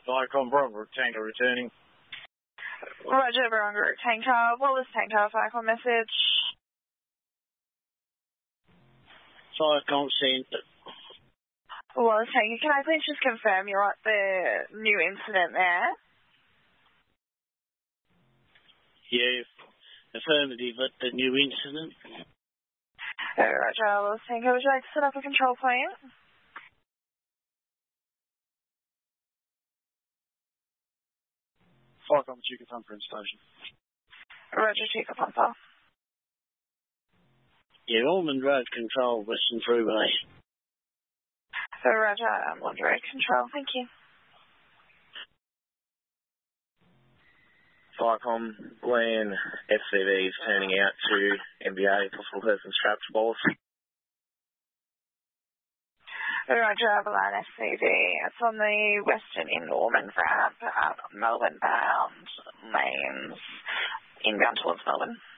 Vicom Bromberg Tanker returning. Roger, Bromberg Tanker. Wallace Tanker, Vicom message. Vicom Centre. Wallace Tanker, can I please just confirm you're at the new incident there? Yeah, affirmative at the new incident. Roger, Wallace Tanker, would you like to set up a control point? Vicom Chica Thumper Station. Roger, Chica Thumper. Yeah, Ormond Road Control, Western Freeway. Roger, Ormond Road Control, thank you. Vicom, Glen FCV is turning out to MBA, possible person strapped to Wallace. Roger, Avalon SCV. It's on the Western in Ormond ramp, Melbourne bound, lanes, inbound towards Melbourne.